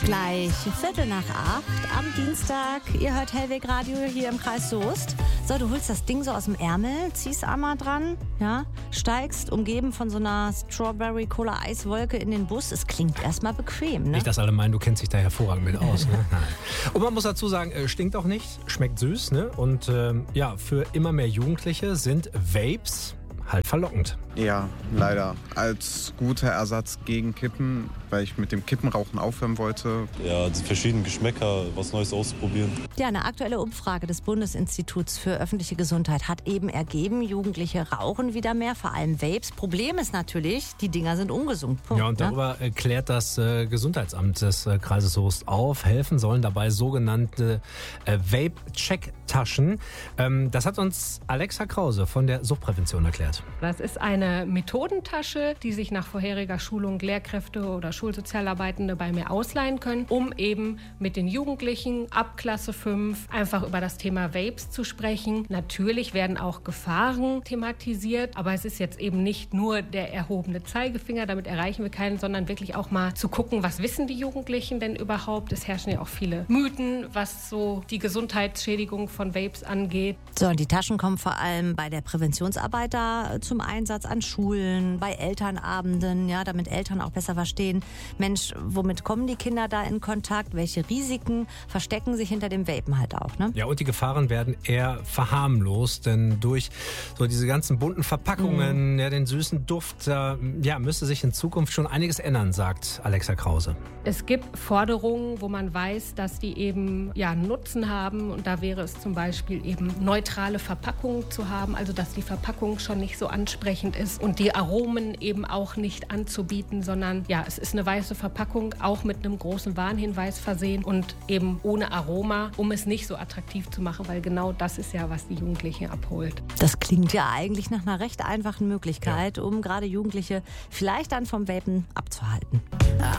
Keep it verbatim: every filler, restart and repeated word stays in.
Gleich Viertel nach acht am Dienstag. Ihr hört Hellweg Radio hier im Kreis Soest. So, du holst das Ding so aus dem Ärmel, ziehst einmal dran, ja, steigst, umgeben von so einer Strawberry-Cola-Eiswolke in den Bus. Es klingt erstmal bequem, ne? Nicht, dass alle meinen, du kennst dich da hervorragend mit aus. Ne? Nein. Und man muss dazu sagen, äh, stinkt auch nicht, schmeckt süß. Ne? Und ähm, ja, für immer mehr Jugendliche sind Vapes halt verlockend. Ja, leider. Als guter Ersatz gegen Kippen, weil ich mit dem Kippenrauchen aufhören wollte. Ja, die verschiedenen Geschmäcker, was Neues ausprobieren. Ja, eine aktuelle Umfrage des Bundesinstituts für öffentliche Gesundheit hat eben ergeben, Jugendliche rauchen wieder mehr, vor allem Vapes. Problem ist natürlich, die Dinger sind ungesund. Punkt, ja, und darüber ne? klärt das äh, Gesundheitsamt des äh, Kreises Soest auf. Helfen sollen dabei sogenannte äh, Vape-Check-Taschen. Ähm, das hat uns Alexa Krause von der Suchtprävention erklärt. Das ist eine Methodentasche, die sich nach vorheriger Schulung Lehrkräfte oder Schulsozialarbeitende bei mir ausleihen können, um eben mit den Jugendlichen ab Klasse fünf einfach über das Thema Vapes zu sprechen. Natürlich werden auch Gefahren thematisiert, aber es ist jetzt eben nicht nur der erhobene Zeigefinger, damit erreichen wir keinen, sondern wirklich auch mal zu gucken, was wissen die Jugendlichen denn überhaupt? Es herrschen ja auch viele Mythen, was so die Gesundheitsschädigung von Vapes angeht. So, und die Taschen kommen vor allem bei der Präventionsarbeit da zum Einsatz, an Schulen, bei Elternabenden, ja, damit Eltern auch besser verstehen, Mensch, womit kommen die Kinder da in Kontakt? Welche Risiken verstecken sich hinter dem Vapen halt auch, ne? Ja, und die Gefahren werden eher verharmlost, denn durch so diese ganzen bunten Verpackungen, mhm. ja, den süßen Duft, äh, ja, müsste sich in Zukunft schon einiges ändern, sagt Alexa Krause. Es gibt Forderungen, wo man weiß, dass die eben ja Nutzen haben, und da wäre es zum Beispiel eben neutrale Verpackungen zu haben, also dass die Verpackung schon nicht so ansprechend ist und die Aromen eben auch nicht anzubieten, sondern ja, es ist eine weiße Verpackung, auch mit einem großen Warnhinweis versehen und eben ohne Aroma, um es nicht so attraktiv zu machen, weil genau das ist ja, was die Jugendlichen abholt. Das klingt ja eigentlich nach einer recht einfachen Möglichkeit, ja, um gerade Jugendliche vielleicht dann vom Vapen abzuhalten.